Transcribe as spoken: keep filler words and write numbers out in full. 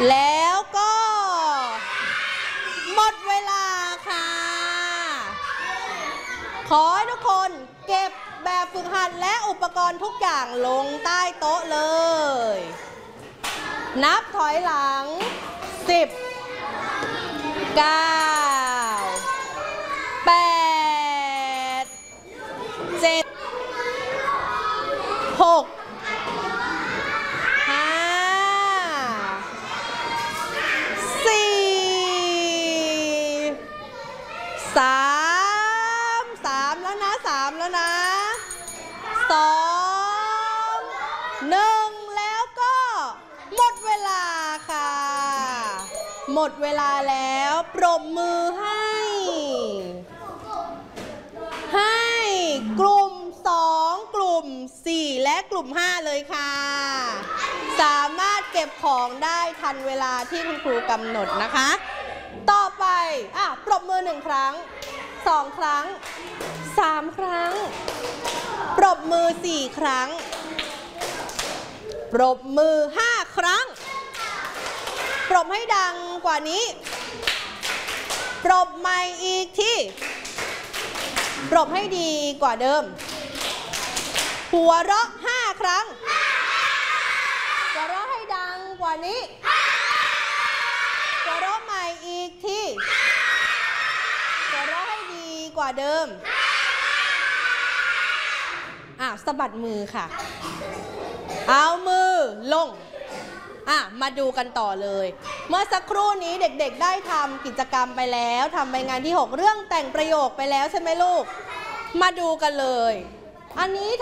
แล้วก็หมดเวลาค่ะขอให้ทุกคนเก็บแบบฝึกหัดและอุปกรณ์ทุกอย่างลงใต้โต๊ะเลยนับถอยหลังสิบ เก้า แปด เจ็ด หก ห้า สี่ สาม สามแล้วนะสามแล้วนะสอง หนึ่งแล้วก็หมดเวลาค่ะหมดเวลาแล้วปรบมือให้ให้กลุ่มสองกลุ่มสี่และกลุ่มห้าเลยค่ะสามารถเก็บของได้ทันเวลาที่คุณครูกำหนดนะคะต่อไปอ่ะปรบมือหนึ่งครั้งสองครั้งสามครั้งปรบมือสี่ครั้งปรบมือห้าครั้งปรบให้ดังกว่านี้ปรบใหม่อีกทีปรบให้ดีกว่าเดิมหัวเราะห้าครั้งหัวเราะให้ดังกว่านี้หัวเราะใหม่อีกทีหัวเราะให้ดีกว่าเดิมอ่ะสะบัดมือค่ะเอามือลงอ่ะมาดูกันต่อเลยเมื่อสักครู่นี้เด็กๆได้ทำกิจกรรมไปแล้วทำใบงานที่หกเรื่องแต่งประโยคไปแล้วใช่ไหมลูกมาดูกันเลยอันนี้